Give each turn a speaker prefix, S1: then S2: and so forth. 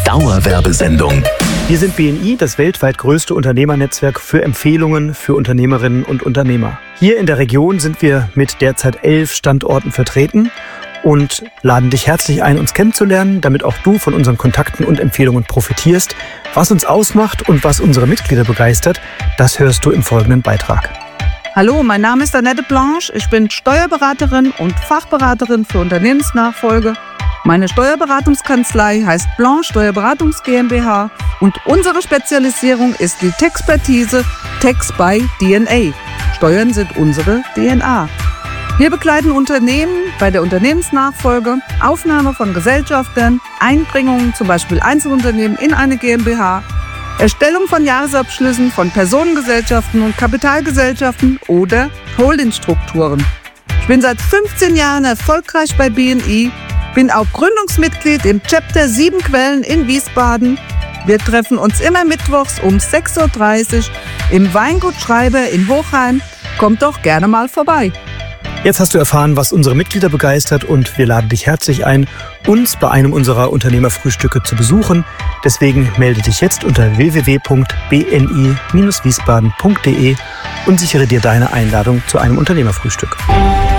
S1: Dauerwerbesendung.
S2: Wir sind BNI, das weltweit größte Unternehmernetzwerk für Empfehlungen für Unternehmerinnen und Unternehmer. Hier in der Region sind wir mit derzeit 11 Standorten vertreten und laden dich herzlich ein, uns kennenzulernen, damit auch du von unseren Kontakten und Empfehlungen profitierst. Was uns ausmacht und was unsere Mitglieder begeistert, das hörst du im folgenden Beitrag.
S3: Hallo, mein Name ist Annette Blanche. Ich bin Steuerberaterin und Fachberaterin für Unternehmensnachfolge. Meine Steuerberatungskanzlei heißt Blanche Steuerberatungs GmbH und unsere Spezialisierung ist die Texpertise Tax by DNA. Steuern sind unsere DNA. Wir begleiten Unternehmen bei der Unternehmensnachfolge, Aufnahme von Gesellschaftern, Einbringungen, zum Beispiel Einzelunternehmen in eine GmbH, Erstellung von Jahresabschlüssen von Personengesellschaften und Kapitalgesellschaften oder Holdingstrukturen. Ich bin seit 15 Jahren erfolgreich bei BNI, bin auch Gründungsmitglied im Chapter 7 Quellen in Wiesbaden. Wir treffen uns immer mittwochs um 6.30 Uhr im Weingut Schreiber in Hochheim. Kommt doch gerne mal vorbei.
S2: Jetzt hast du erfahren, was unsere Mitglieder begeistert und wir laden dich herzlich ein, uns bei einem unserer Unternehmerfrühstücke zu besuchen. Deswegen melde dich jetzt unter www.bni-wiesbaden.de und sichere dir deine Einladung zu einem Unternehmerfrühstück.